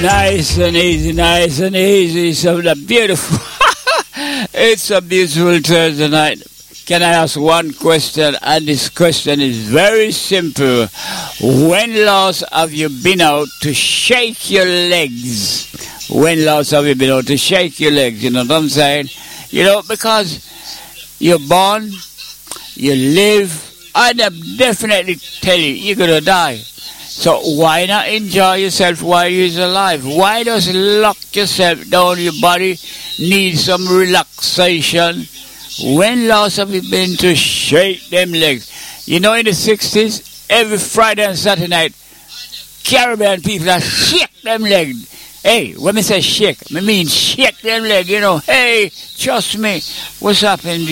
Nice and easy, nice and easy. So the beautiful. It's a beautiful Thursday night. Can I ask one question? And this question is very simple. When last have you been out to shake your legs? When last have you been out to shake your legs? You know what I'm saying? You know, because you're born, you live, and I definitely tell you, you're going to die. So why not enjoy yourself while you're alive? Why just lock yourself down? Your body needs some relaxation. When last have you been to shake them legs? You know, in the 60s, every Friday and Saturday night, Caribbean people that shake them legs. Hey, when I say shake, I mean shake them legs, you know. Hey, trust me, what's happening?